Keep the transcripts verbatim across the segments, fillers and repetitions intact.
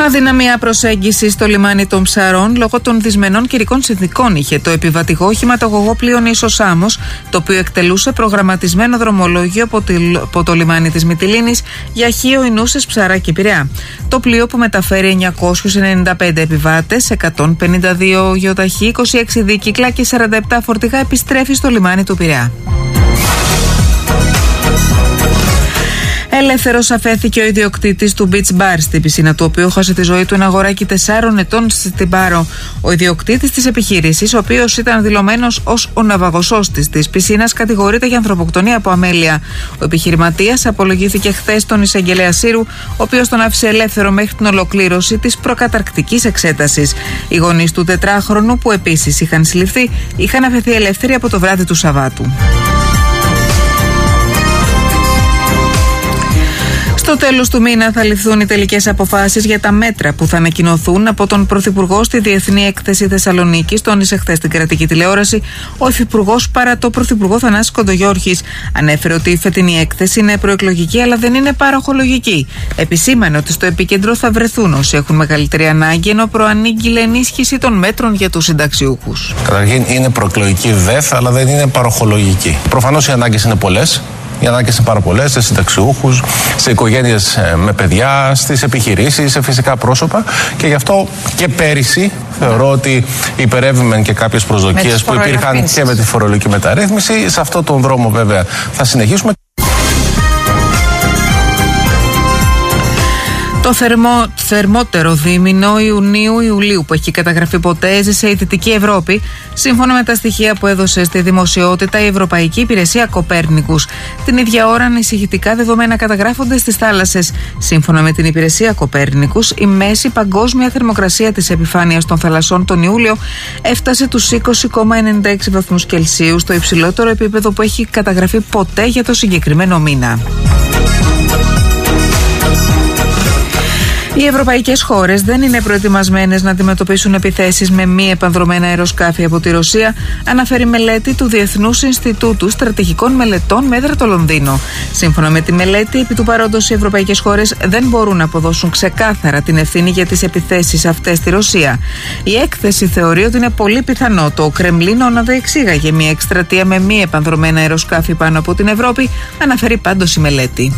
Αδυναμία προσέγγιση στο λιμάνι των Ψαρών λόγω των δυσμενών καιρικών συνθηκών είχε το επιβατικό οχηματογωγό πλοίο Νήσος Σάμος, το οποίο εκτελούσε προγραμματισμένο δρομολόγιο από το λιμάνι της Μυτιλήνης για Χίο, Ινούσες, Ψαρά και Πειραιά. Το πλοίο, που μεταφέρει εννιακόσιους ενενήντα πέντε επιβάτες, εκατόν πενήντα δύο γεωταχή, είκοσι έξι δίκυκλα και σαράντα επτά φορτηγά, επιστρέφει στο λιμάνι του Πειραιά. Ελεύθερος αφέθηκε ο ιδιοκτήτης του Beach Bar στην πισίνα του, οποίου χάσε τη ζωή του ένα αγοράκι τεσσάρων ετών στην Πάρο. Ο ιδιοκτήτης της επιχείρησης, ο οποίος ήταν δηλωμένος ως ο ναυαγοσώστης της πισίνας, κατηγορείται για ανθρωποκτονία από αμέλεια. Ο επιχειρηματίας απολογήθηκε χθες στον εισαγγελέα Σύρου, ο οποίος τον άφησε ελεύθερο μέχρι την ολοκλήρωση της προκαταρκτικής εξέτασης. Οι γονείς του τετράχρονου, που επίσης είχαν συλληφθεί, είχαν αφαιθεί ελεύθεροι από το βράδυ του Σαββάτου. Στο τέλος του μήνα θα ληφθούν οι τελικές αποφάσεις για τα μέτρα που θα ανακοινωθούν από τον Πρωθυπουργό στη Διεθνή Έκθεση Θεσσαλονίκης, τόνισε χθες στην κρατική τηλεόραση ο Υφυπουργός παρά το Πρωθυπουργό Θανάσης Κοντογιώργης. Ανέφερε ότι η φετινή έκθεση είναι προεκλογική, αλλά δεν είναι παροχολογική. Επισήμανε ότι στο επίκεντρο θα βρεθούν όσοι έχουν μεγαλύτερη ανάγκη, ενώ προανήγγειλε ενίσχυση των μέτρων για τους συνταξιούχους. Καταρχήν, είναι προεκλογική ΔΕΘ, αλλά δεν είναι παροχολογική. Προφανώς οι ανάγκες είναι πολλές. Οι ανάγκες είναι πάρα πολλές, σε συνταξιούχους, σε οικογένειες με παιδιά, στις επιχειρήσεις, σε φυσικά πρόσωπα, και γι' αυτό και πέρυσι θεωρώ ότι υπερεύημεν και κάποιες προσδοκίες που υπήρχαν και με τη φορολογική μεταρρύθμιση. Σε αυτόν τον δρόμο βέβαια θα συνεχίσουμε. Το θερμό, θερμότερο δίμηνο Ιουνίου-Ιουλίου που έχει καταγραφεί ποτέ έζησε η Δυτική Ευρώπη, σύμφωνα με τα στοιχεία που έδωσε στη δημοσιότητα η Ευρωπαϊκή Υπηρεσία Κοπέρνικους. Την ίδια ώρα, ανησυχητικά δεδομένα καταγράφονται στις θάλασσες. Σύμφωνα με την Υπηρεσία Κοπέρνικους, η μέση παγκόσμια θερμοκρασία της επιφάνειας των θαλασσών τον Ιούλιο έφτασε τους είκοσι κόμμα ενενήντα έξι βαθμούς Κελσίου, στο υψηλότερο επίπεδο που έχει καταγραφεί ποτέ για το συγκεκριμένο μήνα. Οι ευρωπαϊκές χώρες δεν είναι προετοιμασμένες να αντιμετωπίσουν επιθέσεις με μη επανδρωμένα αεροσκάφη από τη Ρωσία, αναφέρει μελέτη του Διεθνούς Ινστιτούτου Στρατηγικών Μελετών με έδρα το Λονδίνο. Σύμφωνα με τη μελέτη, επί του παρόντος οι ευρωπαϊκές χώρες δεν μπορούν να αποδώσουν ξεκάθαρα την ευθύνη για τις επιθέσεις αυτές στη Ρωσία. Η έκθεση θεωρεί ότι είναι πολύ πιθανό το Κρεμλίνο να διεξήγαγε μια εκστρατεία με μη επανδρωμένα αεροσκάφη πάνω από την Ευρώπη, αναφέρει πάντως η μελέτη.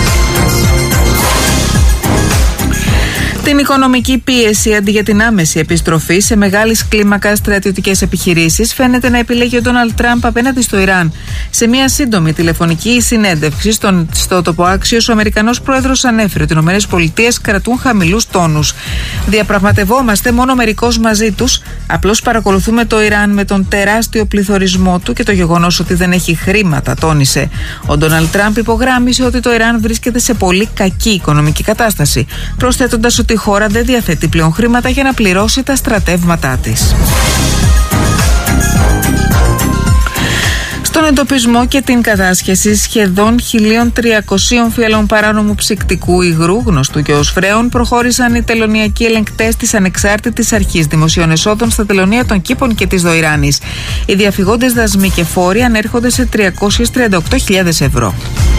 Την οικονομική πίεση αντί για την άμεση επιστροφή σε μεγάλης κλίμακας στρατιωτικές επιχειρήσεις φαίνεται να επιλέγει ο Ντόναλντ Τραμπ απέναντι στο Ιράν. Σε μια σύντομη τηλεφωνική συνέντευξη στον, στο τοπο Άξιος, ο Αμερικανός πρόεδρος ανέφερε ότι οι ΗΠΑ κρατούν χαμηλούς τόνους. Διαπραγματευόμαστε μόνο μερικώς μαζί τους, απλώς παρακολουθούμε το Ιράν με τον τεράστιο πληθωρισμό του και το γεγονός ότι δεν έχει χρήματα, τόνισε. Ο Ντόναλντ Τραμπ υπογράμμισε ότι το Ιράν βρίσκεται σε πολύ κακή οικονομική κατάσταση, προσθέτοντας ότι η χώρα δεν διαθέτει πλέον χρήματα για να πληρώσει τα στρατεύματά της. Στον εντοπισμό και την κατάσχεση σχεδόν χίλια τριακόσια φιαλών παράνομου ψυκτικού υγρού, γνωστού και ως φρέων, προχώρησαν οι τελωνειακοί ελεγκτές της Ανεξάρτητης Αρχής Δημοσίων Εσόδων στα τελωνεία των Κήπων και της Δοϊράνης. Οι διαφυγόντες δασμοί και φόροι ανέρχονται σε τριακόσιες τριάντα οκτώ χιλιάδες ευρώ.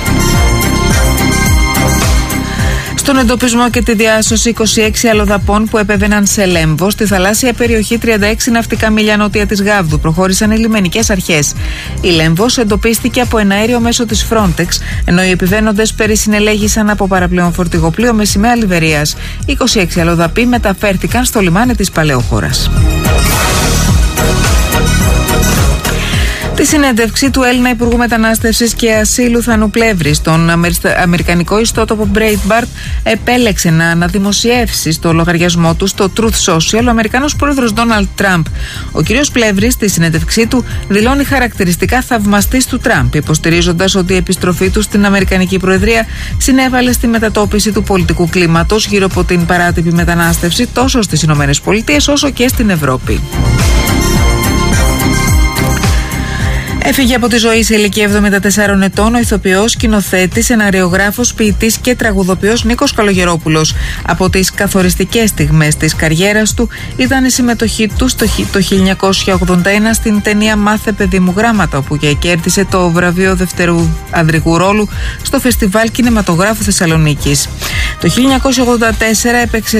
Στον εντοπισμό και τη διάσωση είκοσι έξι αλλοδαπών που επέβαιναν σε Λέμβο, στη θαλάσσια περιοχή τριάντα έξι ναυτικά μίλια νότια της Γάβδου, προχώρησαν οι λιμενικές αρχές. Η Λέμβος εντοπίστηκε από ένα αέριο μέσω της Frontex, ενώ οι επιβαίνοντες περισυνελέγησαν από παραπλέον φορτηγοπλοίο με σημαία Λιβερίας. είκοσι έξι αλλοδαποί μεταφέρθηκαν στο λιμάνι της Παλαιοχώρας. Τη συνέντευξη του Έλληνα Υπουργού Μετανάστευσης και Ασύλου Θανού Πλεύρη στον αμερικανικό ιστότοπο Breitbart επέλεξε να αναδημοσιεύσει στο λογαριασμό του στο Truth Social ο Αμερικανός πρόεδρος Ντόναλντ Τραμπ. Ο κ. Πλεύρης στη συνέντευξή του δηλώνει χαρακτηριστικά θαυμαστής του Τραμπ, υποστηρίζοντας ότι η επιστροφή του στην Αμερικανική Προεδρία συνέβαλε στη μετατόπιση του πολιτικού κλίματος γύρω από την παράτυπη μετανάστευση τόσο στις ΗΠΑ όσο και στην Ευρώπη. Έφυγε από τη ζωή σε ηλικία εβδομήντα τεσσάρων ετών ο ηθοποιός, σκηνοθέτης, σεναριογράφος, ποιητής και τραγουδοποιός Νίκος Καλογερόπουλος. Από τις καθοριστικές στιγμές της καριέρας του ήταν η συμμετοχή του στο, το χίλια εννιακόσια ογδόντα ένα στην ταινία «Μάθε παιδί μου γράμματα», όπου και κέρδισε το βραβείο δευτερού ανδρικού ρόλου στο Φεστιβάλ Κινηματογράφου Θεσσαλονίκης. Το χίλια εννιακόσια ογδόντα τέσσερα έπαιξε